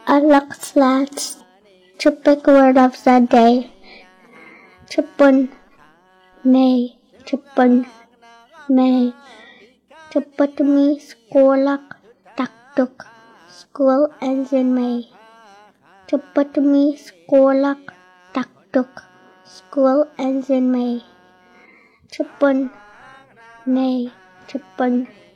Alak-slats. Typic word of the day. Chapun. May. Chapun. May. Chapatumi skolak taktuk. School ends in May. Chapatumi skolak taktuk. School ends in May. Chapun. May. Chapun.